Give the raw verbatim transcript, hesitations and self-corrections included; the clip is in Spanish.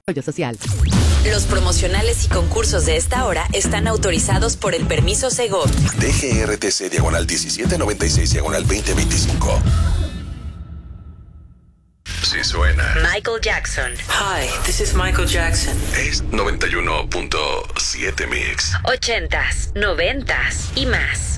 Social. Los promocionales y concursos de esta hora están autorizados por el permiso Segov. D G R T C diagonal diecisiete noventa y seis diagonal veinte veinticinco. Si suena Michael Jackson. Hi, this is Michael Jackson. Es noventa y uno punto siete Mix. Ochentas, noventas y más.